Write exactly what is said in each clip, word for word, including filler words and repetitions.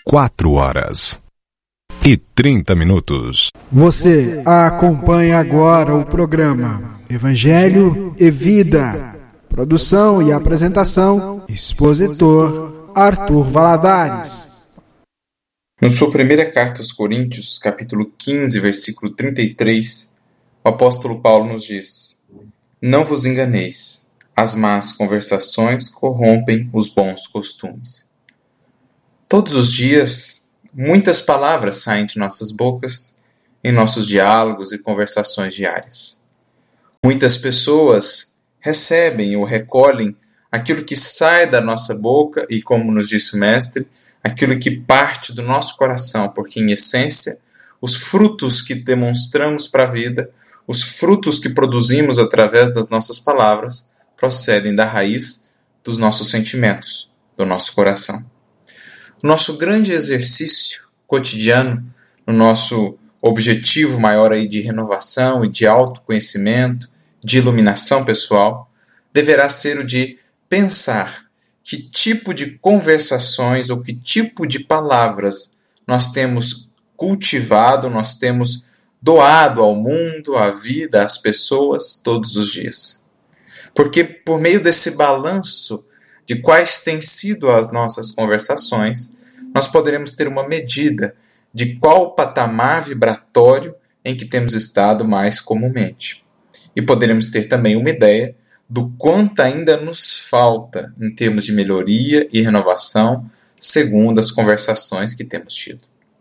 Quatro horas e trinta minutos. Você acompanha agora o programa Evangelho e Vida. Produção e apresentação, expositor Arthur Valadares. Na sua primeira carta aos Coríntios, capítulo quinze, versículo trinta e três, o apóstolo Paulo nos diz: Não vos enganeis, as más conversações corrompem os bons costumes. Todos os dias, muitas palavras saem de nossas bocas em nossos diálogos e conversações diárias. Muitas pessoas recebem ou recolhem aquilo que sai da nossa boca e, como nos disse o mestre, aquilo que parte do nosso coração, porque, em essência, os frutos que demonstramos para a vida, os frutos que produzimos através das nossas palavras, procedem da raiz dos nossos sentimentos, do nosso coração. O nosso grande exercício cotidiano, no nosso objetivo maior aí de renovação e de autoconhecimento, de iluminação pessoal, deverá ser o de pensar que tipo de conversações ou que tipo de palavras nós temos cultivado, nós temos doado ao mundo, à vida, às pessoas todos os dias. Porque por meio desse balanço de quais têm sido as nossas conversações, nós poderemos ter uma medida de qual patamar vibratório em que temos estado mais comumente. E poderemos ter também uma ideia do quanto ainda nos falta em termos de melhoria e renovação, segundo as conversações que temos tido.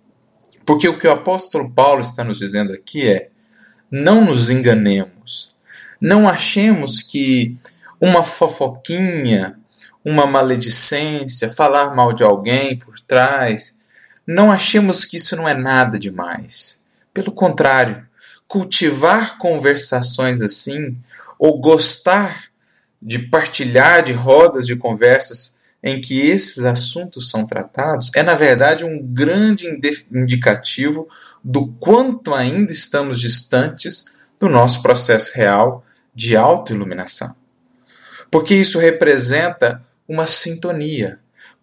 Porque o que o apóstolo Paulo está nos dizendo aqui é: não nos enganemos, não achemos que uma fofoquinha, uma maledicência, falar mal de alguém por trás, não achemos que isso não é nada demais. Pelo contrário, cultivar conversações assim, ou gostar de partilhar de rodas de conversas em que esses assuntos são tratados, é na verdade um grande indicativo do quanto ainda estamos distantes do nosso processo real de autoiluminação. Porque isso representa uma sintonia.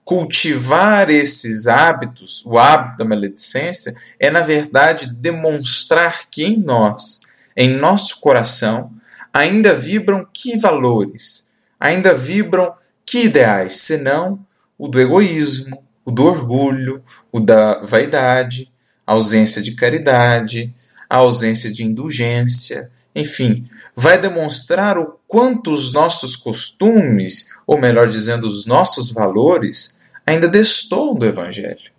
Cultivar esses hábitos, o hábito da maledicência, é na verdade demonstrar que em nós, em nosso coração, ainda vibram que valores, ainda vibram que ideais, senão o do egoísmo, o do orgulho, o da vaidade, a ausência de caridade, a ausência de indulgência, enfim, vai demonstrar o quanto os nossos costumes, ou melhor dizendo, os nossos valores, ainda destoam do Evangelho.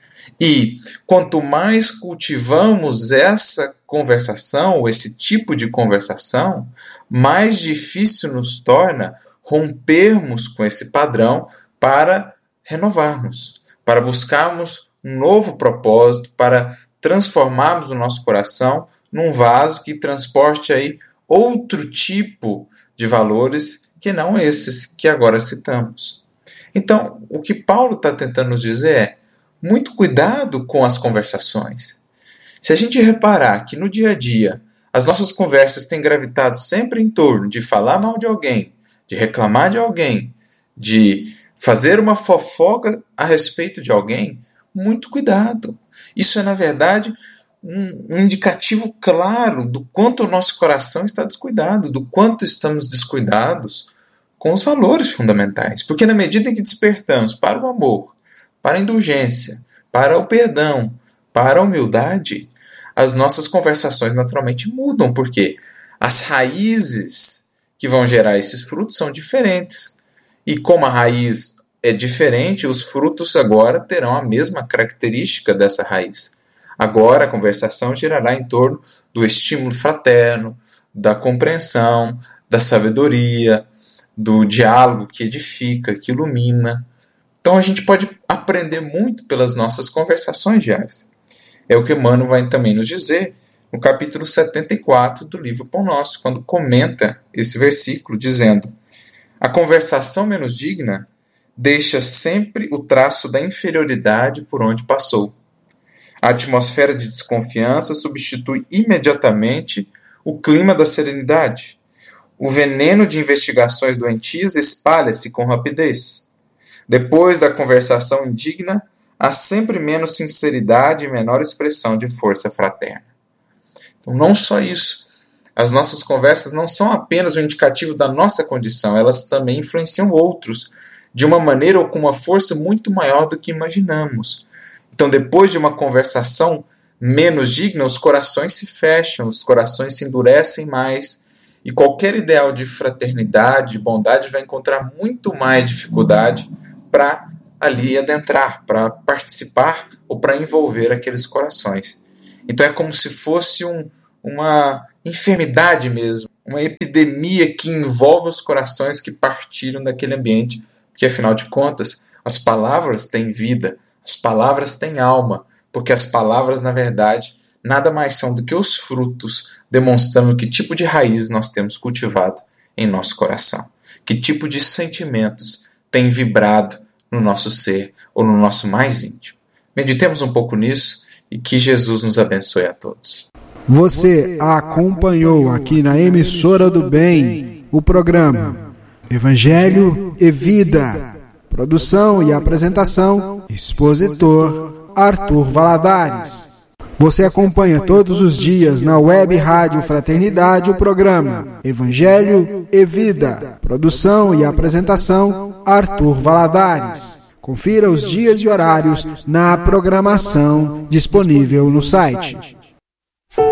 E quanto mais cultivamos essa conversação, ou esse tipo de conversação, mais difícil nos torna rompermos com esse padrão para renovarmos, para buscarmos um novo propósito, para transformarmos o nosso coração num vaso que transporte aí outro tipo de valores que não esses que agora citamos. Então, o que Paulo está tentando nos dizer é: muito cuidado com as conversações. Se a gente reparar que no dia a dia as nossas conversas têm gravitado sempre em torno de falar mal de alguém, de reclamar de alguém, de fazer uma fofoca a respeito de alguém, muito cuidado. Isso é, na verdade, um indicativo claro do quanto o nosso coração está descuidado, do quanto estamos descuidados com os valores fundamentais. Porque na medida em que despertamos para o amor, para a indulgência, para o perdão, para a humildade, as nossas conversações naturalmente mudam, porque as raízes que vão gerar esses frutos são diferentes. E como a raiz é diferente, os frutos agora terão a mesma característica dessa raiz. Agora a conversação girará em torno do estímulo fraterno, da compreensão, da sabedoria, do diálogo que edifica, que ilumina. Então a gente pode aprender muito pelas nossas conversações diárias. É o que Emmanuel vai também nos dizer no capítulo setenta e quatro do livro Pão Nosso, quando comenta esse versículo, dizendo: a conversação menos digna deixa sempre o traço da inferioridade por onde passou. A atmosfera de desconfiança substitui imediatamente o clima da serenidade. O veneno de investigações doentias espalha-se com rapidez. Depois da conversação indigna, há sempre menos sinceridade e menor expressão de força fraterna. Então, não só isso. As nossas conversas não são apenas um indicativo da nossa condição, elas também influenciam outros, de uma maneira ou com uma força muito maior do que imaginamos. Então, depois de uma conversação menos digna, os corações se fecham, os corações se endurecem mais, e qualquer ideal de fraternidade, de bondade, vai encontrar muito mais dificuldade para ali adentrar, para participar ou para envolver aqueles corações. Então é como se fosse um, uma enfermidade mesmo, uma epidemia que envolve os corações que partiram daquele ambiente, porque afinal de contas, as palavras têm vida, as palavras têm alma, porque as palavras, na verdade, nada mais são do que os frutos, demonstrando que tipo de raiz nós temos cultivado em nosso coração, que tipo de sentimentos tem vibrado no nosso ser ou no nosso mais íntimo. Meditemos um pouco nisso e que Jesus nos abençoe a todos. Você acompanhou aqui na Emissora do Bem o programa Evangelho e Vida. Produção e apresentação, expositor Arthur Valadares. Você acompanha todos os dias na Web Rádio Fraternidade o programa Evangelho e Vida. Produção e apresentação, Arthur Valadares. Confira os dias e horários na programação disponível no site.